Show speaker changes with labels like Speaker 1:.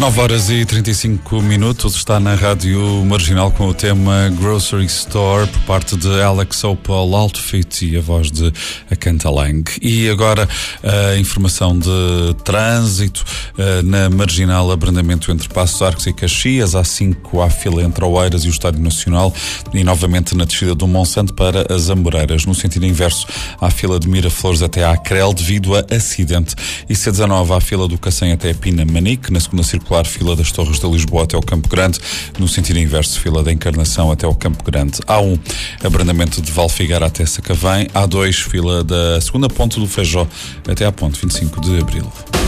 Speaker 1: 9h35, está na Rádio Marginal com o tema Grocery Store, por parte de Alex Opal Outfit e a voz de Akanta Lang. E agora a informação de trânsito na Marginal, abrandamento entre Passos Arcos e Caxias, A5 há fila entre Oeiras e o Estádio Nacional e novamente na descida do Monsanto para as Amoreiras. No sentido inverso, há fila de Miraflores até à Crel devido a acidente. E C19 há fila do Cacém até a Pinamanique, na segunda circular fila das Torres de Lisboa até ao Campo Grande, no sentido inverso fila da Encarnação até ao Campo Grande. A1, abrandamento de Valfigueira até Sacavém. A2, fila da segunda ponte do Feijó até à ponte 25 de Abril.